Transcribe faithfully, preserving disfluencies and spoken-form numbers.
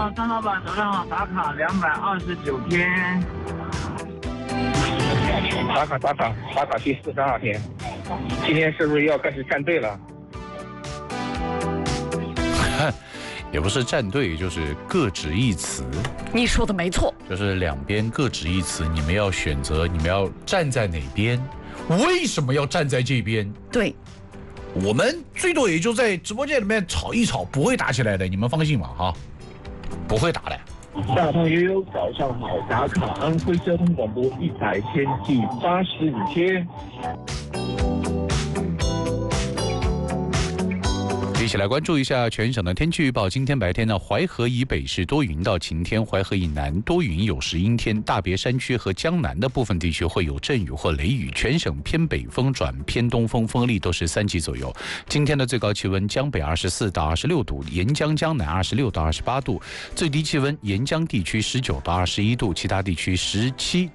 好，张老板，早上好，打卡两百二十九天。 打卡打卡打卡第四十二天，今天是不是要开始站队了？ 也不是站队，就是各执一词。 你说的没错， 就是两边各执一词，你们要选择，你们要站在哪边？为什么要站在这边？ 对， 我们最多也就在直播间里面吵一吵，不会打起来的，你们放心吧，哈，不会打的。 大胖悠悠，早上好，打卡安徽交通广播一百天第八十五天。 一起来关注一下全省的天气预报。今天白天呢，淮河以北是多云到晴天，淮河以南多云有时阴天，大别山区和江南的部分地区会有阵雨或雷雨。全省偏北风转偏东风，风力都是三级左右。今天的最高气温江北二十四到二十六度，沿江江南二十六到二十八度，最低气温沿江地区十九到二十一度，其他地区十七